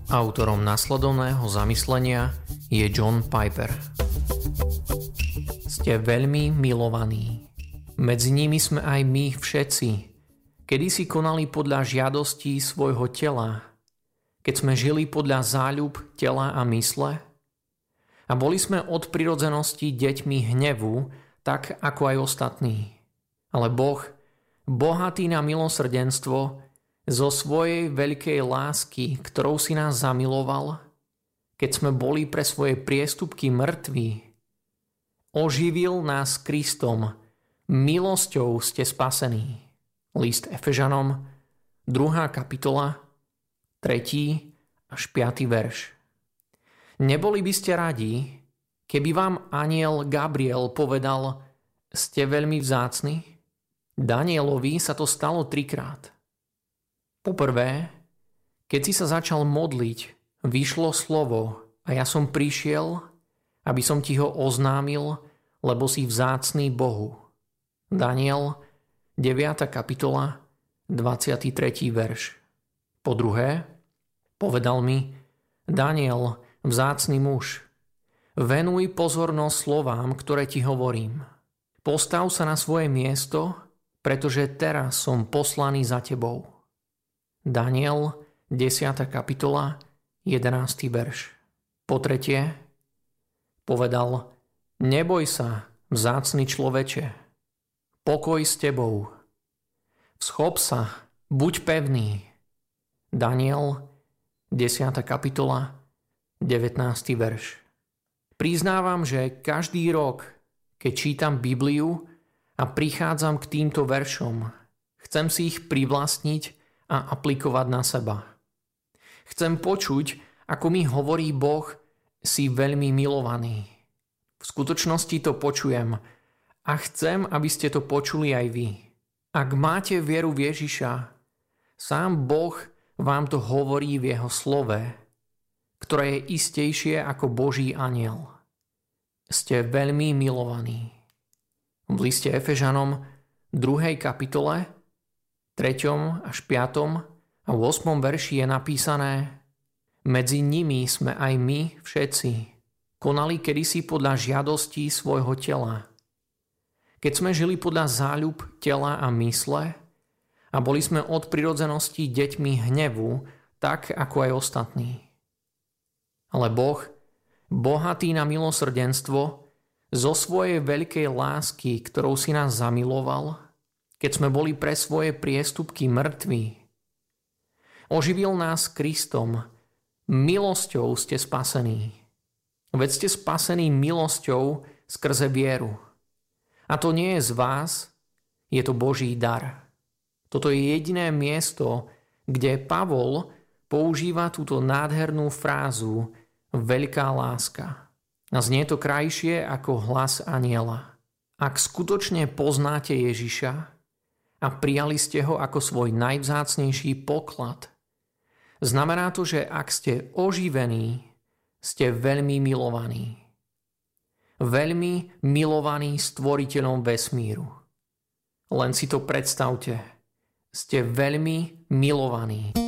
Autorom nasledovného zamyslenia je John Piper. Ste veľmi milovaní. Medzi nimi sme aj my všetci, kedysi konali podľa žiadostí svojho tela, keď sme žili podľa záľub tela a mysle. A boli sme od prirodzenosti deťmi hnevu, tak ako aj ostatní. Ale Boh, bohatý na milosrdenstvo, zo svojej veľkej lásky, ktorou si nás zamiloval, keď sme boli pre svoje priestupky mŕtvi, oživil nás Kristom, milosťou ste spasení. List Efežanom, 2. kapitola, 3. až 5. verš. Neboli by ste radi, keby vám anjel Gabriel povedal: ste veľmi vzácni? Danielovi sa to stalo 3-krát. Poprvé, keď si sa začal modliť, vyšlo slovo a ja som prišiel, aby som ti ho oznámil, lebo si vzácny Bohu. Daniel, 9. kapitola, 23. verš. Po druhé, povedal mi: Daniel, vzácny muž, venuj pozornosť slovám, ktoré ti hovorím. Postav sa na svoje miesto, pretože teraz som poslaný za tebou. Daniel, 10. kapitola, 11. verš. Po tretie, povedal: neboj sa, vzácny človeče, pokoj s tebou. Vschop sa, buď pevný. Daniel, 10. kapitola, 19. verš. Priznávam, že každý rok, keď čítam Bibliu a prichádzam k týmto veršom, chcem si ich privlastniť a aplikovať na seba. Chcem počuť, ako mi hovorí Boh: si veľmi milovaný. V skutočnosti to počujem a chcem, aby ste to počuli aj vy. Ak máte vieru v Ježiša, sám Boh vám to hovorí v jeho slove, ktoré je istejšie ako Boží anjel. Ste veľmi milovaní. V liste Efežanom, 2. kapitole, 3. až 5. a 8. verši je napísané: medzi nimi sme aj my všetci konali kedysi podľa žiadostí svojho tela. Keď sme žili podľa záľub tela a mysle a boli sme od prirodzenosti deťmi hnevu, tak ako aj ostatní. Ale Boh, bohatý na milosrdenstvo, zo svojej veľkej lásky, ktorou si nás zamiloval, keď sme boli pre svoje priestupky mŕtvi, oživil nás Kristom, milosťou ste spasení. Veď ste spasení milosťou skrze vieru. A to nie je z vás, je to Boží dar. Toto je jediné miesto, kde Pavol používa túto nádhernú frázu veľká láska. A znie to krajšie ako hlas anjela. Ak skutočne poznáte Ježiša a prijali ste ho ako svoj najvzácnejší poklad, znamená to, že ak ste oživení, ste veľmi milovaní. Veľmi milovaní stvoriteľom vesmíru. Len si to predstavte. Ste veľmi milovaní.